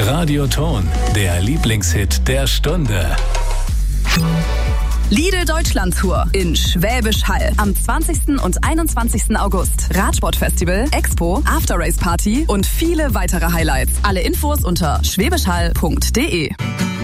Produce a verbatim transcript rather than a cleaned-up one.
Radioton, der Lieblingshit der Stunde. Lidl Deutschland Tour in Schwäbisch Hall am zwanzigsten und einundzwanzigsten August. Radsportfestival, Expo, After-Race-Party und viele weitere Highlights. Alle Infos unter schwäbischhall punkt de.